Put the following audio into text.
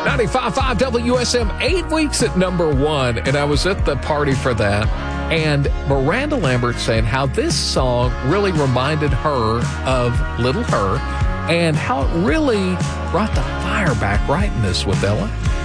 95.5 WSM, 8 weeks at number 1, and I was at the party for that. And Miranda Lambert saying how this song really reminded her of Little Her and how it really brought the fire back, right, in this with Ella?